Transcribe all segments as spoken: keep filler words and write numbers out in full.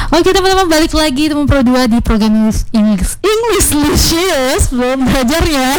Oke teman-teman, balik lagi teman Pro dua di program English English Englishlicious. Belum belajar ya.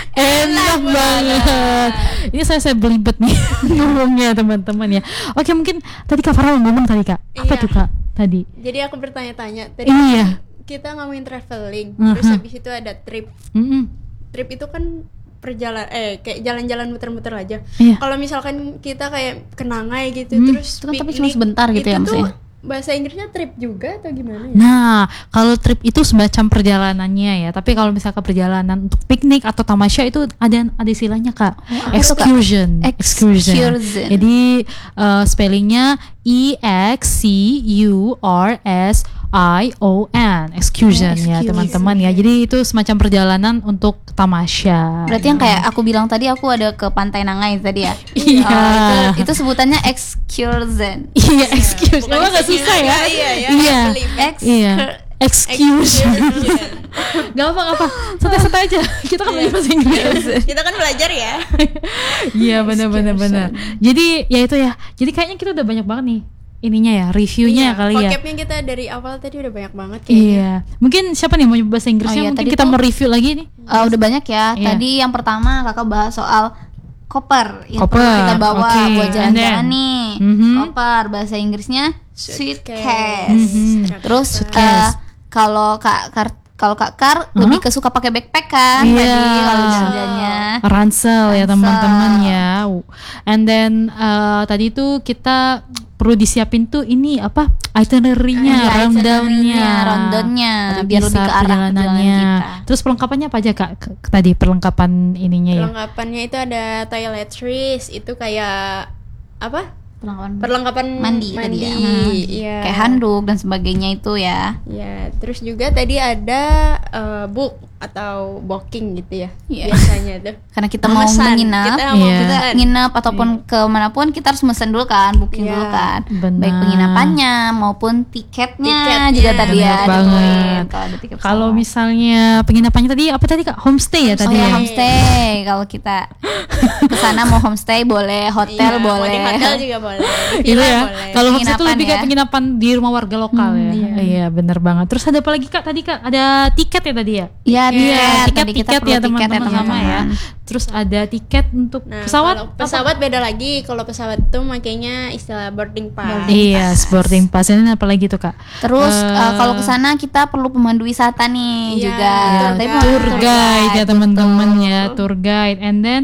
Enak banget. Ini saya saya belibet nih ngomongnya teman-teman ya. Oke, mungkin tadi Kak Farah ngomong tadi Kak. Apa Iya. tuh Kak tadi? Jadi aku bertanya-tanya tadi Iya. kita ngomongin traveling, Uh-huh. terus habis itu ada trip. Mm-mm. Trip itu kan perjalanan eh kayak jalan-jalan muter-muter aja. Iya. Kalau misalkan kita kayak ke Nangai gitu, Hmm, terus itu kan tapi piknik, cuma sebentar gitu ya itu tuh maksudnya? bahasa Inggrisnya trip juga atau gimana ya? Nah, kalau trip itu semacam perjalanannya ya. Tapi kalau misalkan perjalanan untuk piknik atau tamasya itu ada ada istilahnya Kak. apa tuh, Kak? Excursion. Excursion. Jadi uh, spellingnya E X C U R S I O N. Excursion Oh, ya excursion. teman-teman ya. Jadi itu semacam perjalanan untuk tamasya. Berarti yang kayak aku bilang tadi, aku ada ke Pantai Nangai tadi ya. Iya. Oh, itu, itu sebutannya excursion. Iya, excursion. Bukan Emang nggak excuse susah ya? ya, iya, ya, Iya. I believe. Ex Iya. Excursion. Excursion. Gak apa-apa, santai-santai aja. Kita kan belajar bahasa Inggris. Kita kan belajar ya. Iya, benar-benar benar. Jadi ya itu ya. Jadi kayaknya kita udah banyak banget nih ininya ya, reviewnya Iya, kali ya. vocabnya kita dari awal tadi udah banyak banget kayaknya. Iya. Mungkin siapa nih mau nyoba bahasa Inggrisnya? Oh iya, Mungkin tadi kita tuh- mau review lagi nih. Uh, udah banyak ya. Iya. Tadi yang pertama kakak bahas soal koper yang Koper, perlu kita bawa oke. buat And jalan-jalan then? nih. Mhm. Koper bahasa Inggrisnya suitcase. Mhm. Terus Suitcase. uh, kalau kak Kar kalau kak Kar lebih ke suka pakai backpack kan Iya. tadi kalau jalan-jalannya. Ransel ya Ransel. teman-teman ya. And then uh, tadi tuh kita perlu disiapin tuh ini apa itinerary-nya, Iya, rundown-nya, itinerary-nya, rundown-nya, Untuk biar bisa lebih ke arah perjalanannya. perjalanan kita. Terus perlengkapannya apa aja Kak? Ke- Tadi perlengkapan ininya ya. Perlengkapannya itu ada toiletries, itu kayak apa? Perlengkapan Perlengkapan mandi, tadi ya. mandi, Hmm. iya. Kayak handuk dan sebagainya itu ya. Ya, terus juga tadi ada eh, book atau booking gitu ya. Iya. Biasanya tuh. Karena kita mau Memesan. menginap, Kita mau Iya. kita pesan. nginap ataupun kemanapun kita harus mesen dulu kan, booking Iya. dulu kan. Benar. Baik penginapannya maupun tiketnya, Tiketnya. juga tadi ya. Benar ada banget. poin kalau ada tiket Kalau pesawat. misalnya penginapannya tadi apa tadi Kak? Homestay ya Oh tadi ya, ya. homestay. Kalau kita kesana mau homestay boleh, hotel Iya, mau boleh. di hotel juga boleh. Di Itu villa ya. boleh. Kalau homestay itu Penginapan lebih kayak ya. penginapan di rumah warga lokal Hmm, ya. iya. Iya, benar banget. Terus ada apa lagi Kak? Tadi Kak ada tiket ya tadi ya? Iya, Iya, tiket. tiket Tadi kita tiket perlu ya tiket teman-teman ya, sama ya. teman-teman. Terus ada tiket untuk Nah, pesawat. kalau apa? pesawat beda lagi. Kalau pesawat tuh makanya istilah boarding pass. Iya, boarding pass ini apa lagi tuh Kak? Terus Eh, uh, kalau ke sana kita perlu pemandu wisata nih Iya, juga. ya, Tapi tour tour pemandu guide ya betul. teman-teman ya, tour guide. And then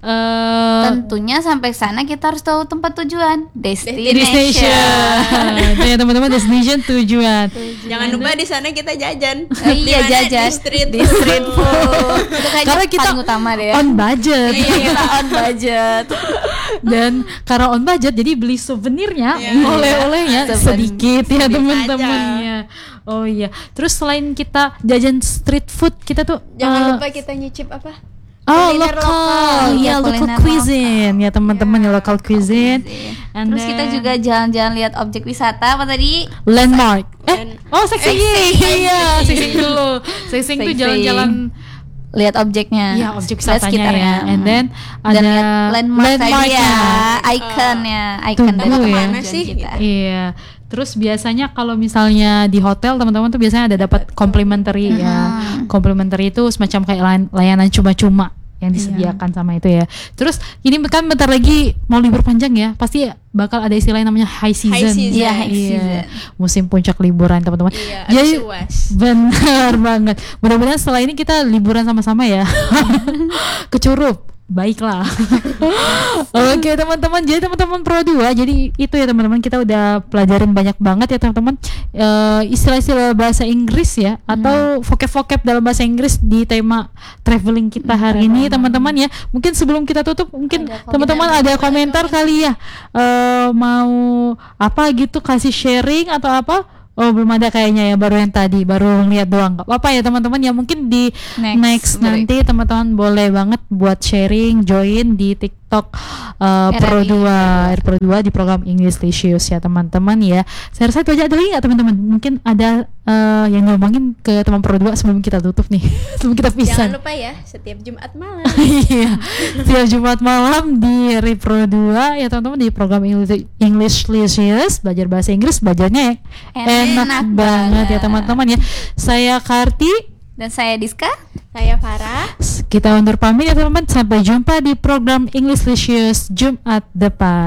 eh Tentunya sampai sana kita harus tahu tempat tujuan, destination. destination. Itu ya teman-teman, destination tujuan. Jangan lupa di sana kita jajan. Oh, iya, Di mana? jajan Di street di street food. Itu kayaknya Karena kita paling utama deh. on budget. Iya, kita on budget. Dan karena on budget jadi beli souvenirnya, Iya. oleh-olehnya Souvenir. sedikit ya Sedikit teman-temannya. Oh iya. Terus selain kita jajan street food, kita tuh Jangan eh, lupa kita nyicip apa? Oh, kuliner lokal, lokal. ya Iya, local kuliner cuisine ya teman-teman ya local cuisine. And Terus kita then juga jalan-jalan lihat objek wisata apa tadi? landmark. Eh, Land- oh sightseeing, iya sightseeing dulu. Sightseeing tuh Sightseeing. jalan-jalan, Lihat objeknya. iya objek Lihat wisatanya sekitarnya. ya. And then Dan ada lihat landmark tadi ya, landmarknya. ikonnya, icon Tunggu dari ya. tujuan Kemana sih? kita. Iya. Terus biasanya kalau misalnya di hotel teman-teman tuh biasanya ada dapat complimentary ya. Complimentary itu semacam kayak layan- layanan cuma-cuma yang disediakan sama itu ya. Terus ini kan bentar lagi mau libur panjang ya, pasti bakal ada istilah yang namanya high season. High season. Iya, high season. Musim puncak liburan teman-teman. Iya, Jadi abis UAS. benar banget. Mudah-mudahan setelah ini kita liburan sama-sama ya. Ke Curug. Baiklah. Oke teman-teman, jadi teman-teman Pro dua, jadi itu ya teman-teman, kita udah pelajarin banyak banget ya teman-teman, eh, istilah-istilah bahasa Inggris ya, atau vocab-vocab dalam bahasa Inggris di tema traveling kita hari ini teman-teman ya. Mungkin sebelum kita tutup, mungkin Ada teman-teman ada komentar kali ya, eh, mau apa gitu, kasih sharing atau apa. Oh belum ada kayaknya ya, baru yang tadi, baru lihat doang. Gak apa-apa ya teman-teman ya, mungkin di next, Next, nanti teman-teman boleh banget buat sharing, join di tik Talk uh, R R I. Pro dua R Pro dua di program English Licious ya teman-teman ya. Saya rasa itu aja. Ada lagi nggak teman-teman? Mungkin ada uh, yang ngomongin ke teman Pro dua sebelum kita tutup nih, sebelum kita pisah. Jangan lupa ya, setiap Jumat malam. Iya, setiap Jumat malam di Repro dua ya teman-teman, di program English English Licious, belajar bahasa Inggris, belajarnya enak, Enak banget banget. ya teman-teman ya. Saya Karti, Dan saya Diska. Saya Farah. kita undur pamit ya teman-teman. Sampai jumpa di program English Licious Jumat depan.